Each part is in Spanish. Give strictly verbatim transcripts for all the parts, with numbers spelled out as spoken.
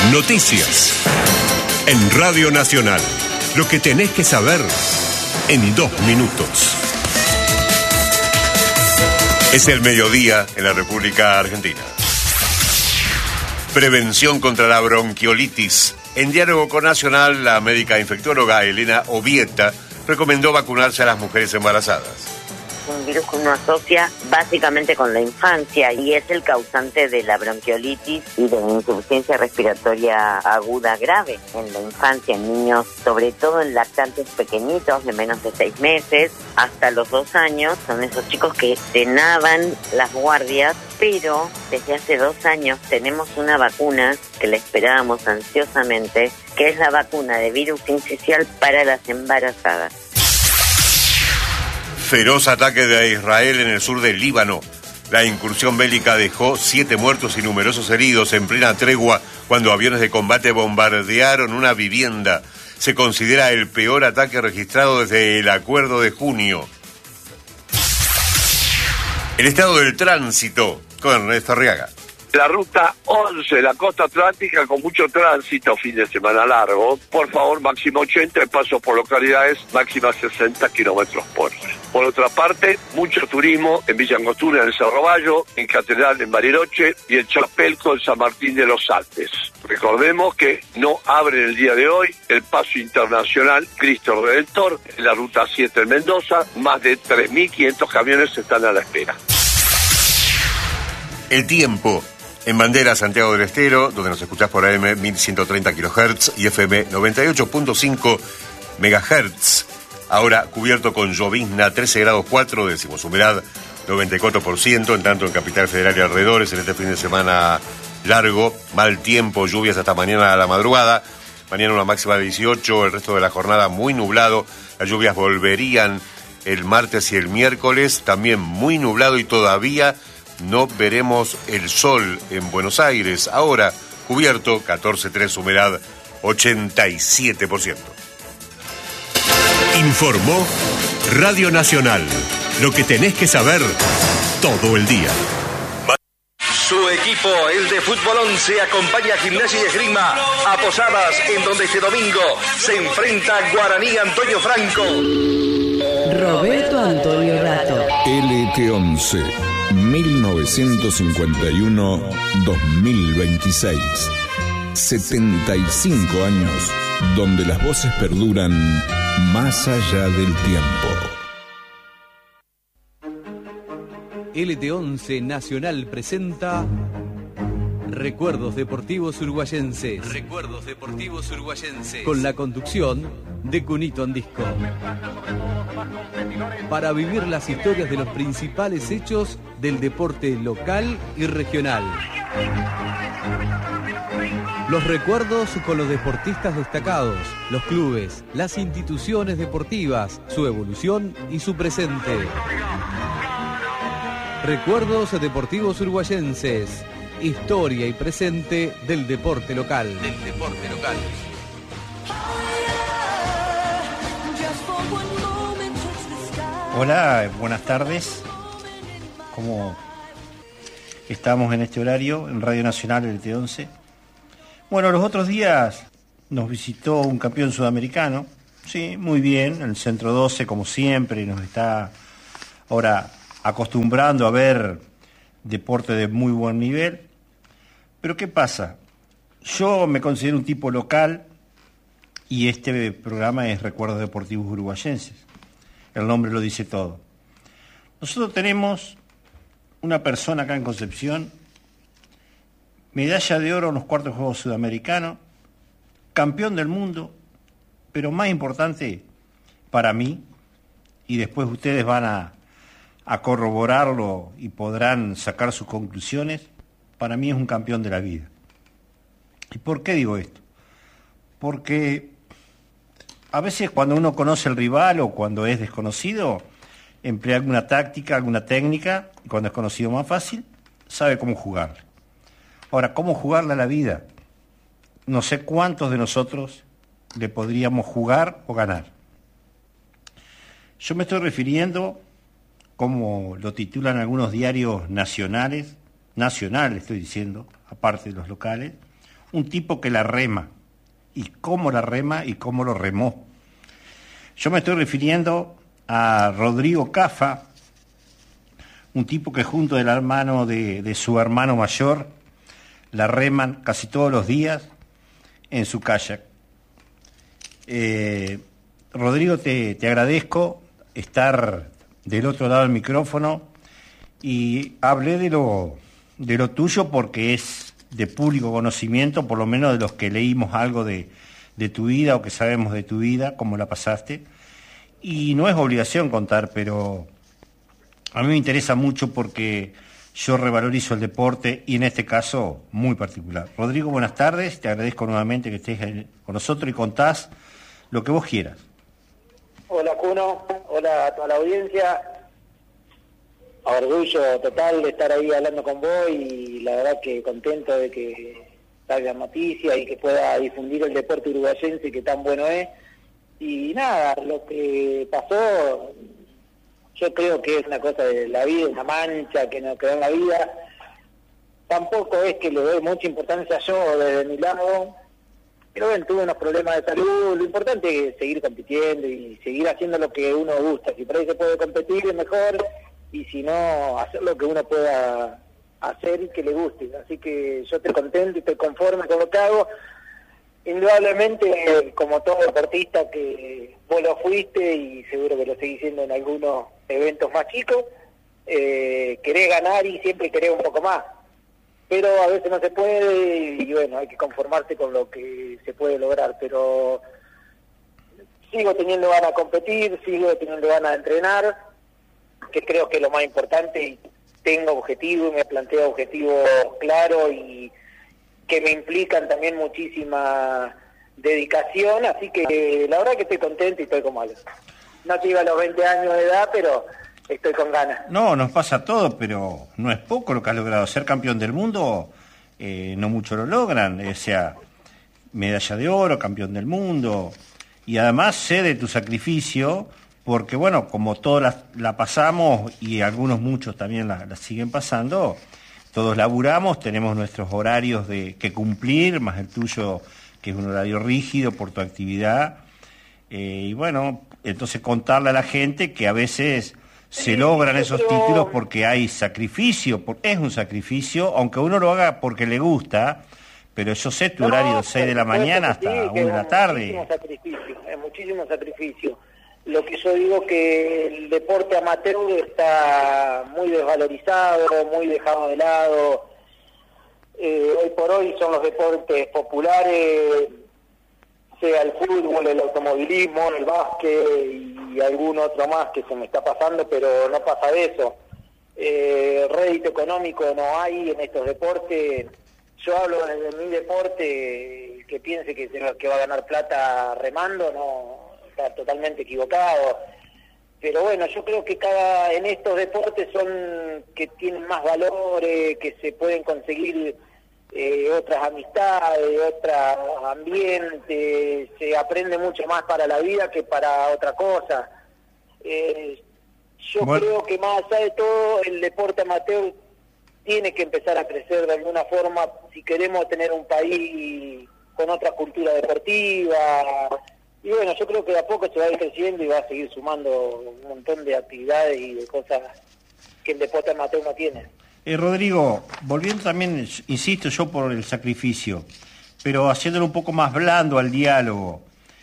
Noticias. En Radio Nacional. Lo que tenés que saber en dos minutos. Es el mediodía en la República Argentina. Prevención contra la bronquiolitis. En diálogo con Nacional, la médica infectóloga Elena Obieta recomendó vacunarse a las mujeres embarazadas. Un virus que uno asocia básicamente con la infancia y es el causante de la bronquiolitis y de la insuficiencia respiratoria aguda grave en la infancia, en niños, sobre todo en lactantes pequeñitos de menos de seis meses hasta los dos años. Son esos chicos que cenaban las guardias, pero desde hace dos años tenemos una vacuna que la esperábamos ansiosamente, que es la vacuna de virus sincicial para las embarazadas. Feroz ataque de Israel en el sur del Líbano. La incursión bélica dejó siete muertos y numerosos heridos en plena tregua cuando aviones de combate bombardearon una vivienda. Se considera el peor ataque registrado desde el acuerdo de junio. El estado del tránsito con Ernesto Arriaga. La ruta once, la costa atlántica, con mucho tránsito, fin de semana largo. Por favor, máximo ochenta, pasos por localidades, máxima sesenta kilómetros por hora. Por otra parte, mucho turismo en Villa Angostura, en el Cerro Bayo, en Catedral, en Bariloche y en Chapelco, en San Martín de los Andes. Recordemos que no abren el día de hoy el paso internacional Cristo Redentor en la ruta siete en Mendoza. Más de tres mil quinientos camiones están a la espera. El tiempo. En Bandera, Santiago del Estero, donde nos escuchás por A M mil ciento treinta kilohertz y F M noventa y ocho punto cinco megahertz. Ahora cubierto con llovizna, trece grados cuatro, decimos humedad noventa y cuatro por ciento, en tanto en Capital Federal y alrededores, en este fin de semana largo, mal tiempo, lluvias hasta mañana a la madrugada. Mañana una máxima de dieciocho, el resto de la jornada muy nublado. Las lluvias volverían el martes y el miércoles, también muy nublado y todavía no veremos el sol en Buenos Aires. Ahora, cubierto, catorce tres, humedad ochenta y siete por ciento. Informó Radio Nacional. Lo que tenés que saber todo el día. Su equipo, el de Fútbol once, acompaña a Gimnasia y Esgrima a Posadas, en donde este domingo se enfrenta Guaraní Antonio Franco. Roberto Antonio Rato. L T once, mil novecientos cincuenta y uno a dos mil veintiséis. setenta y cinco años donde las voces perduran más allá del tiempo. L T once Nacional presenta Recuerdos Deportivos Uruguayenses. Recuerdos Deportivos Uruguayenses. Con la conducción de Cunito Andisco. Para vivir las historias de los principales hechos del deporte local y regional. Los recuerdos con los deportistas destacados, los clubes, las instituciones deportivas, su evolución y su presente. Recuerdos Deportivos Uruguayenses. Historia y presente del deporte local. Del deporte local. Hola, buenas tardes. ¿Cómo estamos en este horario en Radio Nacional L T once? Bueno, los otros días nos visitó un campeón sudamericano. Sí, muy bien, en el Centro doce, como siempre, nos está ahora acostumbrando a ver deporte de muy buen nivel. Pero ¿qué pasa? Yo me considero un tipo local y este programa es Recuerdos Deportivos Uruguayenses. El nombre lo dice todo. Nosotros tenemos una persona acá en Concepción, medalla de oro en los cuartos Juegos Sudamericanos, campeón del mundo, pero más importante para mí, y después ustedes van a, a corroborarlo y podrán sacar sus conclusiones, para mí es un campeón de la vida. ¿Y por qué digo esto? Porque a veces cuando uno conoce al rival o cuando es desconocido, emplea alguna táctica, alguna técnica, y cuando es conocido más fácil, sabe cómo jugarle. Ahora, ¿cómo jugarle a la vida? No sé cuántos de nosotros le podríamos jugar o ganar. Yo me estoy refiriendo, como lo titulan algunos diarios nacionales, nacionales estoy diciendo, aparte de los locales, un tipo que la rema, y cómo la rema y cómo lo remó. Yo me estoy refiriendo a Rodrigo Cafa, un tipo que junto de la mano de, de su hermano mayor la reman casi todos los días en su kayak. Eh, Rodrigo, te, te agradezco estar del otro lado del micrófono y hablé de lo, de lo tuyo porque es de público conocimiento, por lo menos de los que leímos algo de, de tu vida o que sabemos de tu vida, cómo la pasaste. Y no es obligación contar, pero a mí me interesa mucho porque yo revalorizo el deporte y en este caso muy particular. Rodrigo, buenas tardes, te agradezco nuevamente que estés con nosotros y contás lo que vos quieras. Hola Cuno, hola a toda la audiencia, orgullo total de estar ahí hablando con vos y la verdad que contento de que salga noticia y que pueda difundir el deporte uruguayense que tan bueno es. Y nada, lo que pasó, yo creo que es una cosa de la vida, una mancha que nos quedó en la vida. Tampoco es que le doy mucha importancia yo desde mi lado, pero bueno, tuve unos problemas de salud. Lo importante es seguir compitiendo y seguir haciendo lo que uno gusta. Si por ahí se puede competir es mejor, y si no, hacer lo que uno pueda hacer y que le guste. Así que yo estoy contento y estoy conforme con lo que hago. Indudablemente, como todo deportista que vos lo fuiste y seguro que lo seguís siendo en algunos eventos más chicos, eh, querés ganar y siempre querés un poco más. Pero a veces no se puede y bueno, hay que conformarse con lo que se puede lograr. Pero sigo teniendo ganas de competir, sigo teniendo ganas de entrenar, que creo que es lo más importante, y tengo objetivos, me planteo objetivos claros y que me implican también muchísima dedicación, así que la verdad que estoy contento y estoy como algo. No llego a los veinte años de edad, pero estoy con ganas. No, nos pasa todo, pero no es poco lo que has logrado. Ser campeón del mundo, eh, no muchos lo logran, o sea, medalla de oro, campeón del mundo, y además sé de tu sacrificio, porque bueno, como todos la, la pasamos, y algunos muchos también la, la siguen pasando, todos laburamos, tenemos nuestros horarios de que cumplir, más el tuyo, que es un horario rígido por tu actividad. Eh, y bueno, entonces contarle a la gente que a veces se logran esos títulos porque hay sacrificio, porque es un sacrificio, aunque uno lo haga porque le gusta, pero yo sé tu horario de seis de la mañana hasta una de la tarde. Es muchísimo sacrificio, es muchísimo sacrificio. Lo que yo digo que el deporte amateur está muy desvalorizado, muy dejado de lado. Eh, hoy por hoy son los deportes populares, sea el fútbol, el automovilismo, el básquet y algún otro más que se me está pasando, pero no pasa de eso. Eh, rédito económico no hay en estos deportes. Yo hablo desde mi deporte, que piense que, que va a ganar plata remando, no, está totalmente equivocado. Pero bueno, yo creo que cada en estos deportes son que tienen más valores, que se pueden conseguir eh, otras amistades, otros ambientes, se aprende mucho más para la vida que para otra cosa. Eh, yo bueno. creo que más allá de todo, el deporte amateur tiene que empezar a crecer de alguna forma si queremos tener un país con otra cultura deportiva. Y bueno, yo creo que de a poco se va a ir creciendo y va a seguir sumando un montón de actividades y de cosas que el deporte amateur no tiene. Eh, Rodrigo, volviendo también, insisto yo por el sacrificio, pero haciéndolo un poco más blando al diálogo,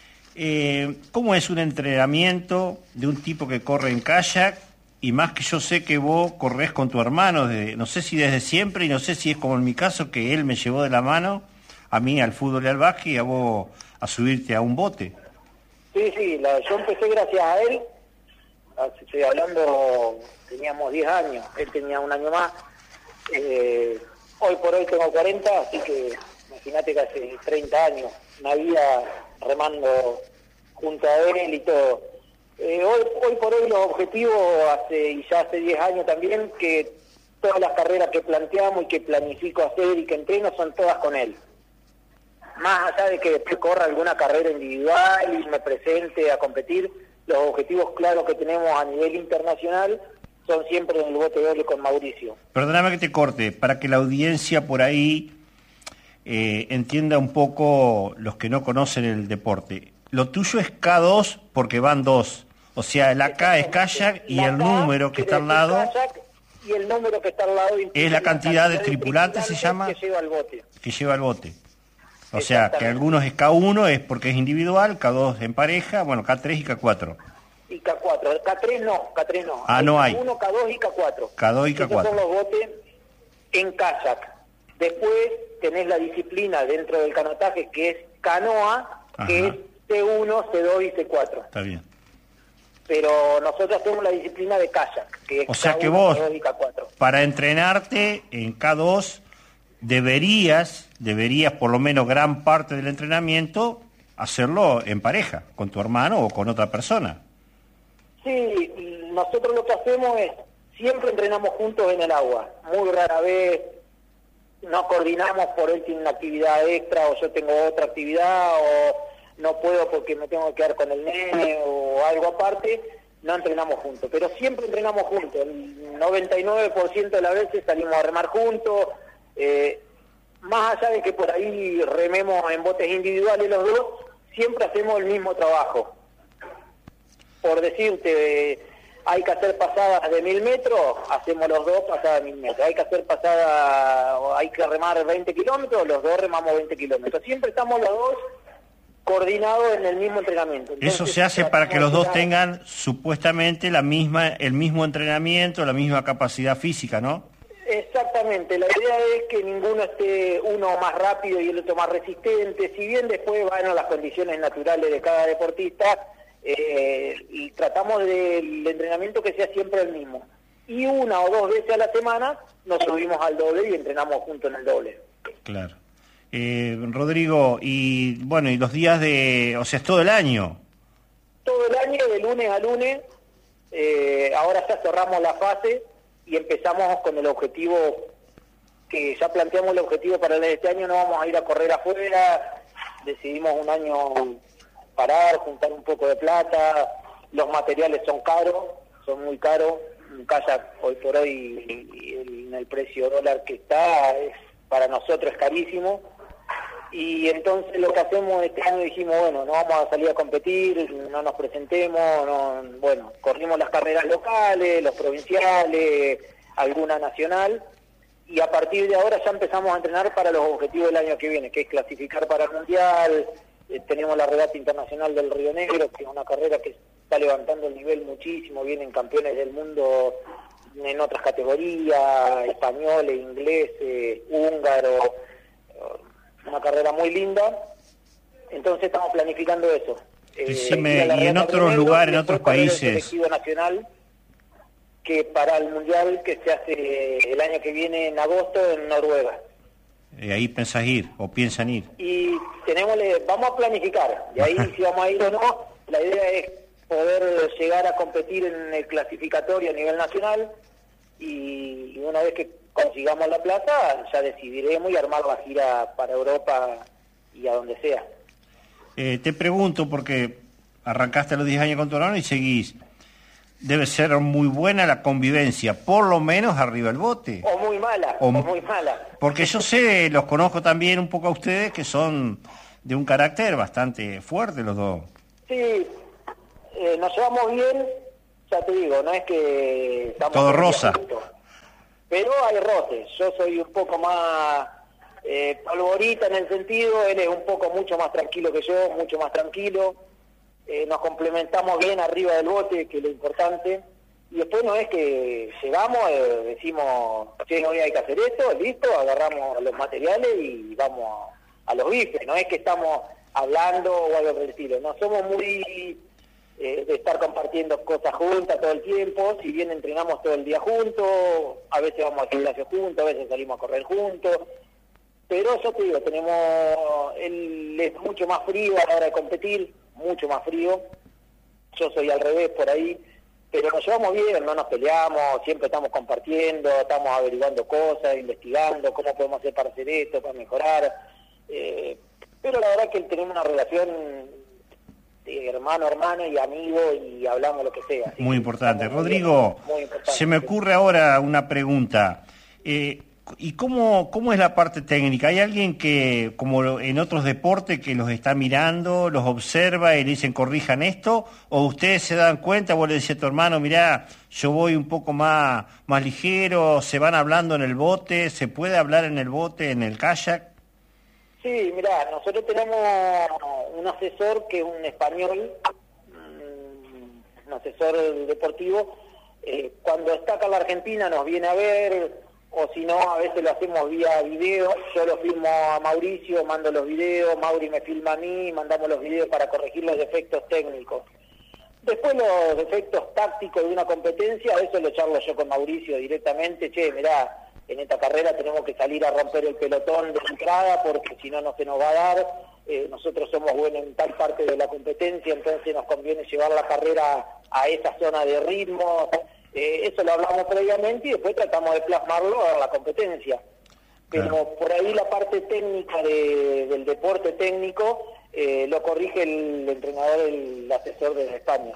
eh, ¿cómo es un entrenamiento de un tipo que corre en kayak? Y más que yo sé que vos corres con tu hermano, desde, no sé si desde siempre, y no sé si es como en mi caso, que él me llevó de la mano, a mí al fútbol y al básquet, y a vos a subirte a un bote. Sí, sí, la, yo empecé gracias a él, estoy hablando, teníamos diez años, él tenía un año más, eh, hoy por hoy tengo cuarenta, así que imagínate que hace treinta años, una vida remando junto a él y todo. Eh, hoy, hoy por hoy los objetivos, hace y ya hace diez años también, que todas las carreras que planteamos y que planifico hacer y que entreno son todas con él. Más allá de que después corra alguna carrera individual y me presente a competir, los objetivos claros que tenemos a nivel internacional son siempre en el bote doble con Mauricio. Perdóname que te corte, para que la audiencia por ahí eh, entienda un poco los que no conocen el deporte. Lo tuyo es K dos porque van dos. O sea, la K es kayak y el número que está al lado... Y el número que está al lado... Es la cantidad de tripulantes, se llama... Que lleva el bote. Que lleva el bote. O sea, que algunos es K uno, es porque es individual, K dos en pareja, bueno, K tres y K cuatro. Y K cuatro. K tres no, K tres no. Ah, no hay. K uno, K dos y K cuatro. K dos y K cuatro. Esos son los botes en kayak. Después tenés la disciplina dentro del canotaje que es canoa, Ajá. que es C uno, C dos y C cuatro. Está bien. Pero nosotros tenemos la disciplina de kayak, que es o sea K uno, que vos, K dos y K cuatro. Para entrenarte en K dos, deberías, deberías por lo menos gran parte del entrenamiento hacerlo en pareja, con tu hermano o con otra persona. Sí, nosotros lo que hacemos es, siempre entrenamos juntos en el agua, muy rara vez nos coordinamos por él tiene una actividad extra o yo tengo otra actividad o no puedo porque me tengo que quedar con el nene o algo aparte, no entrenamos juntos, pero siempre entrenamos juntos, el noventa y nueve por ciento de las veces salimos a remar juntos, eh, más allá de que por ahí rememos en botes individuales los dos, siempre hacemos el mismo trabajo. Por decirte, hay que hacer pasadas de mil metros, hacemos los dos pasadas de mil metros. Hay que hacer pasadas, hay que remar veinte kilómetros, los dos remamos veinte kilómetros. Siempre estamos los dos coordinados en el mismo entrenamiento. Entonces, eso se hace para que los dos tengan supuestamente la misma, el mismo entrenamiento, la misma capacidad física, ¿no? Exactamente, la idea es que ninguno esté uno más rápido y el otro más resistente, si bien después van a las condiciones naturales de cada deportista, eh, y tratamos del entrenamiento que sea siempre el mismo. Y una o dos veces a la semana nos subimos al doble y entrenamos juntos en el doble. Claro. Eh, Rodrigo, y bueno, y los días de, o sea, es todo el año. Todo el año, de lunes a lunes, eh, ahora ya cerramos la fase y empezamos con el objetivo, que ya planteamos el objetivo para este año, no vamos a ir a correr afuera, decidimos un año parar, juntar un poco de plata, los materiales son caros, son muy caros, un kayak hoy por hoy y el, en el precio dólar que está, es, para nosotros es carísimo, y entonces lo que hacemos este año dijimos, bueno, no vamos a salir a competir, no nos presentemos, no, bueno, corrimos las carreras locales, los provinciales, alguna nacional, y a partir de ahora ya empezamos a entrenar para los objetivos del año que viene, que es clasificar para el Mundial. Eh, tenemos la regata internacional del Río Negro, que es una carrera que está levantando el nivel muchísimo, vienen campeones del mundo en otras categorías, españoles, ingleses, húngaros, una carrera muy linda, entonces estamos planificando eso. Decime, eh, y en otros lugares, en otros países... El selectivo nacional, que para el Mundial que se hace el año que viene en agosto en Noruega. Eh, ahí pensás ir, o piensan ir. Y tenemos, vamos a planificar, y ahí si vamos a ir o no, la idea es poder llegar a competir en el clasificatorio a nivel nacional, y una vez que consigamos la plata, ya decidiremos y armar la gira para Europa y a donde sea. Eh, te pregunto, porque arrancaste a los diez años con tu hermano y seguís. Debe ser muy buena la convivencia, por lo menos arriba del bote. O muy mala, o, o muy mala. Porque yo sé, los conozco también un poco a ustedes, que son de un carácter bastante fuerte los dos. Sí, eh, nos llevamos bien, ya te digo, no es que... estamos todo rosa. Juntos, pero hay roces, yo soy un poco más eh, polvorita en el sentido, él es un poco mucho más tranquilo que yo, mucho más tranquilo. Eh, nos complementamos bien arriba del bote, que es lo importante, y después no es que llegamos, eh, decimos, che, hoy hay que hacer esto, listo, agarramos los materiales y vamos a, a los bifes, no es que estamos hablando o algo por el estilo, no somos muy eh, de estar compartiendo cosas juntas todo el tiempo, si bien entrenamos todo el día juntos, a veces vamos al gimnasio juntos, a veces salimos a correr juntos, pero yo te digo, tenemos, él es mucho más frío a la hora de competir, mucho más frío, yo soy al revés por ahí, pero nos llevamos bien, no nos peleamos, siempre estamos compartiendo, estamos averiguando cosas, investigando cómo podemos hacer para hacer esto, para mejorar, eh, pero la verdad que tenemos una relación de hermano, hermano y amigo y hablamos lo que sea. Muy importante. Rodrigo, muy importante. Se me ocurre ahora una pregunta. Eh, ¿Y cómo, cómo es la parte técnica? ¿Hay alguien que, como en otros deportes, que los está mirando, los observa y le dicen corrijan esto? ¿O ustedes se dan cuenta, vos le decís a tu hermano, mirá, yo voy un poco más, más ligero, se van hablando en el bote, se puede hablar en el bote, en el kayak? Sí, mirá, nosotros tenemos un asesor que es un español, un asesor deportivo. Eh, cuando está acá en la Argentina nos viene a ver, o si no, a veces lo hacemos vía video. Yo lo filmo a Mauricio, mando los videos, Mauri me filma a mí, mandamos los videos para corregir los defectos técnicos. Después los defectos tácticos de una competencia, eso lo charlo yo con Mauricio directamente. Che, mirá, en esta carrera tenemos que salir a romper el pelotón de entrada porque si no, no se nos va a dar. Eh, nosotros somos buenos en tal parte de la competencia, entonces nos conviene llevar la carrera a esa zona de ritmo. Eh, eso lo hablamos previamente y después tratamos de plasmarlo a la competencia. Pero claro, por ahí la parte técnica de, del deporte técnico eh, lo corrige el entrenador, el asesor de España.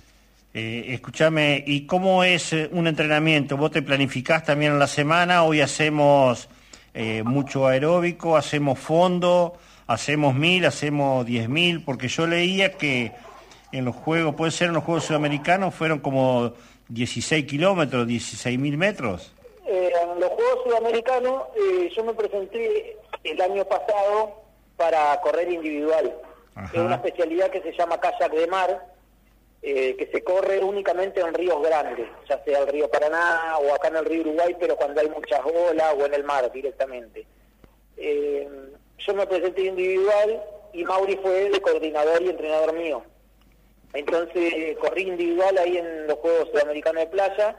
Eh, escúchame, ¿y cómo es un entrenamiento? ¿Vos te planificás también en la semana? Hoy hacemos eh, mucho aeróbico, hacemos fondo, hacemos mil, hacemos diez mil, porque yo leía que en los juegos, puede ser en los Juegos Sudamericanos, fueron como dieciséis kilómetros, dieciséis mil metros. Eh, en los Juegos Sudamericanos eh, yo me presenté el año pasado para correr individual. Ajá. Es una especialidad que se llama kayak de mar, eh, que se corre únicamente en ríos grandes, ya sea el río Paraná o acá en el río Uruguay, pero cuando hay muchas olas o en el mar directamente. Eh, yo me presenté individual y Mauri fue el coordinador y entrenador mío. Entonces corrí individual ahí en los Juegos Sudamericanos de Playa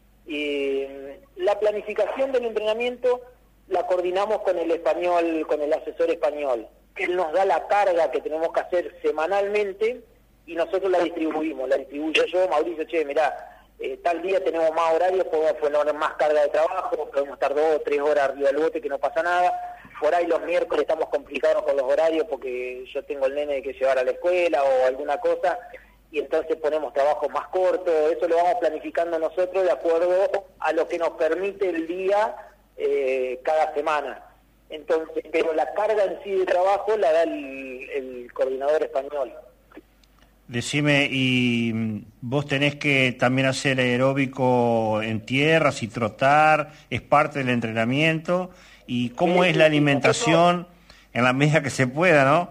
y la planificación del entrenamiento la coordinamos con el español, con el asesor español. Él nos da la carga que tenemos que hacer semanalmente y nosotros la distribuimos. La distribuyo yo, Mauricio, che, mirá, eh, tal día tenemos más horarios, podemos poner más carga de trabajo, podemos estar dos o tres horas arriba del bote que no pasa nada. Por ahí los miércoles estamos complicados con los horarios porque yo tengo el nene que llevar a la escuela o alguna cosa y entonces ponemos trabajo más corto. Eso lo vamos planificando nosotros de acuerdo a lo que nos permite el día eh, cada semana. Entonces, pero la carga en sí de trabajo la da el, el coordinador español. Decime, ¿y vos tenés que también hacer aeróbico en tierra, si trotar, es parte del entrenamiento? ¿Y cómo sí, es la alimentación nosotros, en la medida que se pueda, no?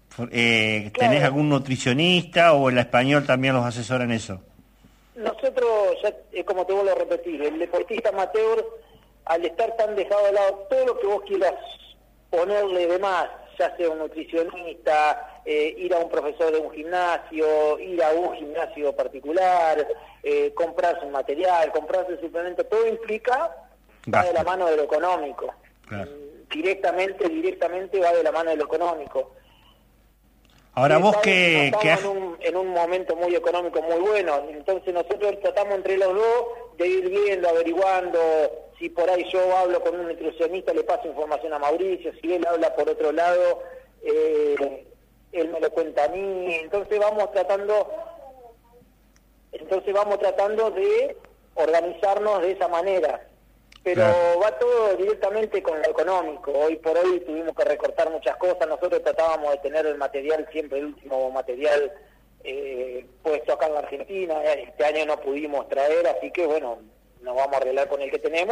Eh, ¿Tenés claro, algún nutricionista o el español también los asesora en eso? Nosotros, ya, eh, como te vuelvo a repetir, el deportista amateur, al estar tan dejado de lado, todo lo que vos quieras ponerle de más, ya sea un nutricionista, eh, ir a un profesor de un gimnasio, ir a un gimnasio particular, eh, comprarse un material, comprarse un suplemento, todo implica, va de la mano de lo económico. Claro. Directamente, directamente va de la mano de lo económico. Ahora vos que... Estamos que... En, un, en un momento muy económico muy bueno, entonces nosotros tratamos entre los dos de ir viendo, averiguando, si por ahí yo hablo con un nutricionista le paso información a Mauricio, si él habla por otro lado, eh, él me lo cuenta a mí, entonces vamos tratando, entonces vamos tratando de organizarnos de esa manera. Pero claro, va todo directamente con lo económico. Hoy por hoy tuvimos que recortar muchas cosas. Nosotros tratábamos de tener el material, siempre el último material eh, puesto acá en la Argentina. Este año no pudimos traer, así que bueno, nos vamos a arreglar con el que tenemos.